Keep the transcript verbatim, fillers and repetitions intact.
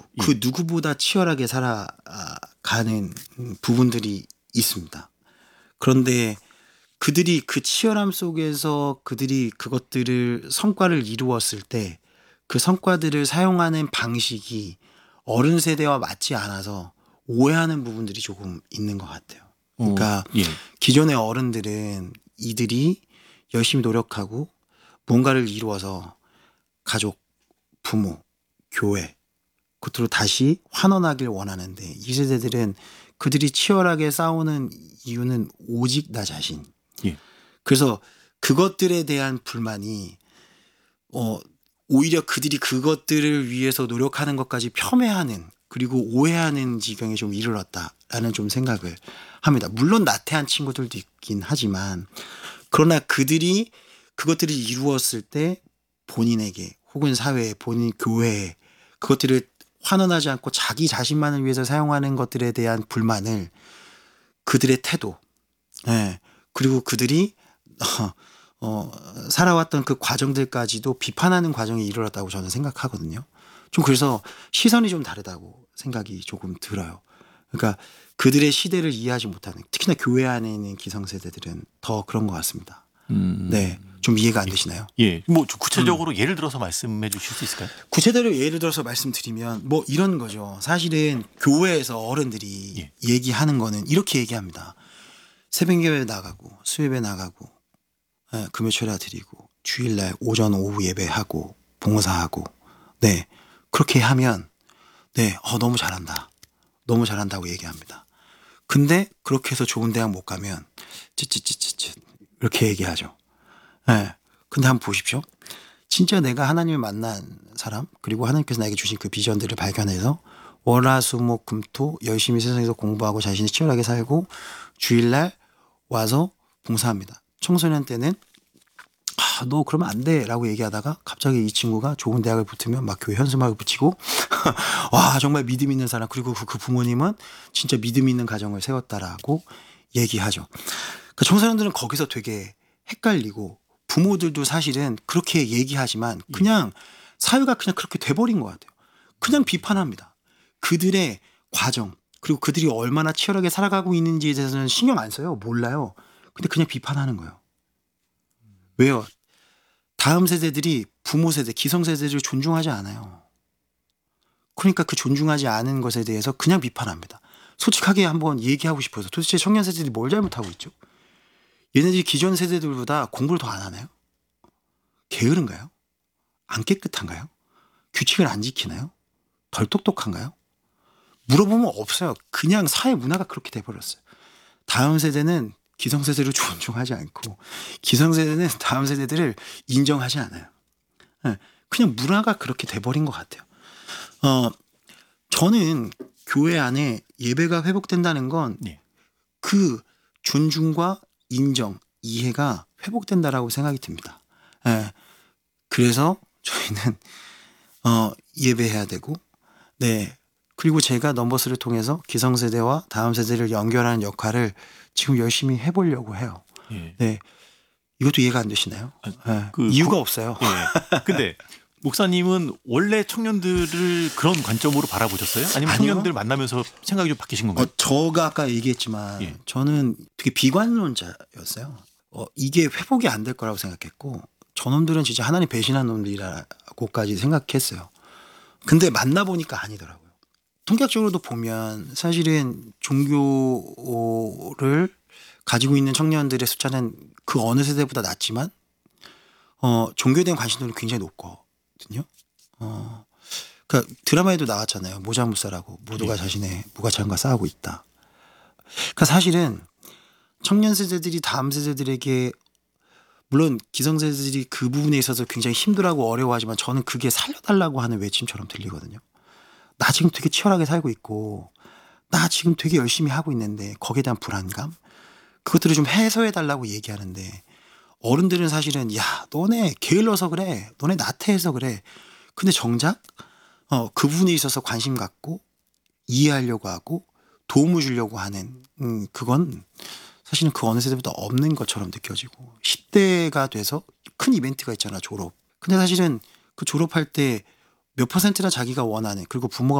그들도 예. 그 누구보다 치열하게 살아가는 부분들이 있습니다. 그런데 그들이 그 치열함 속에서 그들이 그것들을 성과를 이루었을 때 그 성과들을 사용하는 방식이 어른 세대와 맞지 않아서 오해하는 부분들이 조금 있는 것 같아요. 그러니까 어, 예. 기존의 어른들은 이들이 열심히 노력하고 뭔가를 이루어서 가족, 부모, 교회 그것으로 다시 환원하길 원하는데 이 세대들은 그들이 치열하게 싸우는 이유는 오직 나 자신. 예. 그래서 그것들에 대한 불만이 어 오히려 그들이 그것들을 위해서 노력하는 것까지 폄훼하는 그리고 오해하는 지경에 좀 이르렀다라는 좀 생각을 합니다. 물론 나태한 친구들도 있긴 하지만 그러나 그들이 그것들을 이루었을 때 본인에게 혹은 사회에 본인 교회에 그것들을 환원하지 않고 자기 자신만을 위해서 사용하는 것들에 대한 불만을 그들의 태도 예, 그리고 그들이 어, 어, 살아왔던 그 과정들까지도 비판하는 과정에 이르렀다고 저는 생각하거든요. 좀 그래서 시선이 좀 다르다고 생각이 조금 들어요. 그러니까 그들의 시대를 이해하지 못하는 특히나 교회 안에 있는 기성세대들은 더 그런 것 같습니다. 음. 네, 좀 이해가 안 되시나요? 예. 뭐 구체적으로 음. 예를 들어서 말씀해 주실 수 있을까요? 구체적으로 예를 들어서 말씀드리면 뭐 이런 거죠. 사실은 교회에서 어른들이 예. 얘기하는 거는 이렇게 얘기합니다. 새벽예배 나가고 수요예배 나가고 예, 금요철야 드리고 주일날 오전 오후 예배하고 봉사하고 네 그렇게 하면 네 어, 너무 잘한다. 너무 잘한다고 얘기합니다. 근데 그렇게 해서 좋은 대학 못 가면 찌찌찌찌찌 이렇게 얘기하죠. 네. 근데 한번 보십시오. 진짜 내가 하나님을 만난 사람 그리고 하나님께서 나에게 주신 그 비전들을 발견해서 월화수목금토 열심히 세상에서 공부하고 자신이 치열하게 살고 주일날 와서 봉사합니다. 청소년 때는 아, 너 그러면 안 돼 라고 얘기하다가 갑자기 이 친구가 좋은 대학을 붙으면 막 교회 현수막을 붙이고 와 정말 믿음 있는 사람 그리고 그, 그 부모님은 진짜 믿음 있는 가정을 세웠다라고 얘기하죠. 그러니까 청소년들은 거기서 되게 헷갈리고 부모들도 사실은 그렇게 얘기하지만 그냥 사회가 그냥 그렇게 돼버린 것 같아요. 그냥 비판합니다. 그들의 과정 그리고 그들이 얼마나 치열하게 살아가고 있는지에 대해서는 신경 안 써요. 몰라요. 근데 그냥 비판하는 거예요. 왜요? 다음 세대들이 부모 세대, 기성 세대를 존중하지 않아요. 그러니까 그 존중하지 않은 것에 대해서 그냥 비판합니다. 솔직하게 한번 얘기하고 싶어서 도대체 청년 세대들이 뭘 잘못하고 있죠? 얘네들이 기존 세대들보다 공부를 더 안 하나요? 게으른가요? 안 깨끗한가요? 규칙을 안 지키나요? 덜 똑똑한가요? 물어보면 없어요. 그냥 사회 문화가 그렇게 돼버렸어요. 다음 세대는 기성세대를 존중하지 않고 기성세대는 다음 세대들을 인정하지 않아요. 그냥 문화가 그렇게 돼버린 것 같아요. 어, 저는 교회 안에 예배가 회복된다는 건 그 네. 존중과 인정, 이해가 회복된다라고 생각이 듭니다. 예. 그래서 저희는 어, 예배해야 되고 네. 그리고 제가 넘버스를 통해서 기성세대와 다음 세대를 연결하는 역할을 지금 열심히 해보려고 해요. 예. 네. 이것도 이해가 안 되시나요? 아, 네. 그, 이유가 그, 없어요. 예. 근데 목사님은 원래 청년들을 그런 관점으로 바라보셨어요? 아니면 아니요. 청년들 만나면서 생각이 좀 바뀌신 건가요? 어, 저가 아까 얘기했지만 예. 저는 되게 비관론자였어요. 어, 이게 회복이 안 될 거라고 생각했고 저놈들은 진짜 하나님 배신한 놈들이라고까지 생각했어요. 근데 만나보니까 아니더라고요. 통계학적으로도 보면 사실은 종교를 가지고 있는 청년들의 숫자는 그 어느 세대보다 낮지만 어, 종교에 대한 관심도는 굉장히 높거든요. 어, 그러니까 드라마에도 나왔잖아요. 모자무사라고 모두가 예. 자신의 무가창과 싸우고 있다. 그러니까 사실은 청년 세대들이 다음 세대들에게 물론 기성세대들이 그 부분에 있어서 굉장히 힘들어하고 어려워하지만 저는 그게 살려달라고 하는 외침처럼 들리거든요. 나 지금 되게 치열하게 살고 있고 나 지금 되게 열심히 하고 있는데 거기에 대한 불안감 그것들을 좀 해소해달라고 얘기하는데 어른들은 사실은 야 너네 게을러서 그래 너네 나태해서 그래 근데 정작 어, 그 부분에 있어서 관심 갖고 이해하려고 하고 도움을 주려고 하는 음, 그건 사실은 그 어느 세대보다 없는 것처럼 느껴지고 십 대가 돼서 큰 이벤트가 있잖아 졸업 근데 사실은 그 졸업할 때 몇 퍼센트나 자기가 원하는 그리고 부모가